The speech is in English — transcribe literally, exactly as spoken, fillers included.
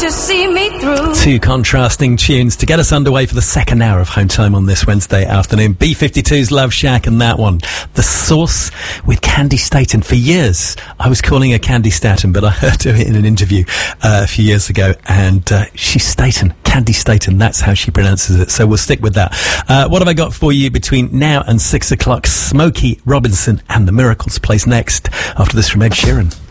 to see me through. Two contrasting tunes to get us underway for the second hour of Home Time on this Wednesday afternoon. B fifty-two's Love Shack and that one, The Source with Candy Staton. For years, I was calling her Candy Staton, but I heard her in an interview uh, a few years ago, and uh, she's Staton. Candy Staton, that's how she pronounces it, so we'll stick with that. Uh, what have I got for you between now and six o'clock? Smokey Robinson and the Miracles plays next after this from Ed Sheeran.